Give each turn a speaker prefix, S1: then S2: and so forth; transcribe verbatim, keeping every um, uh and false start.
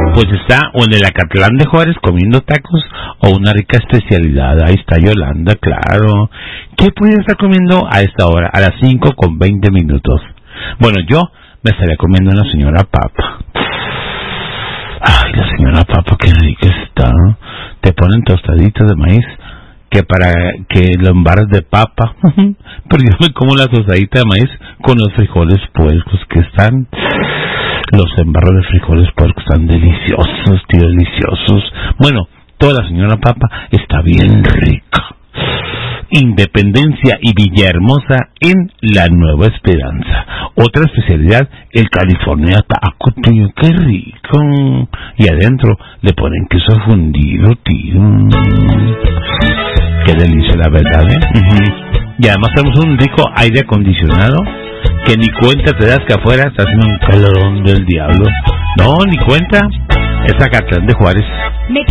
S1: pues está o en el Acatlán de Juárez comiendo tacos o una rica especialidad. Ahí está Yolanda, claro. ¿Qué puede estar comiendo a esta hora? A las cinco con veinte minutos. Bueno, yo me estaría comiendo una señora papa. Ay, la señora papa, qué rica está. Te ponen tostaditas de maíz que para que lo embarras de papa. Pero yo me como la tostadita de maíz con los frijoles puercos que están. Los embarros de frijoles puercos están deliciosos, tío, deliciosos. Bueno, toda la señora papa está bien rica. Independencia y Villahermosa en La Nueva Esperanza. Otra especialidad, el California Taco, tío, qué rico. Y adentro le ponen queso fundido, tío. Qué delicia, la verdad, ¿eh? Uh-huh. Y además tenemos un rico aire acondicionado que ni cuenta te das que afuera está haciendo un calorón del diablo. No, ni cuenta. Es Acatlán de Juárez.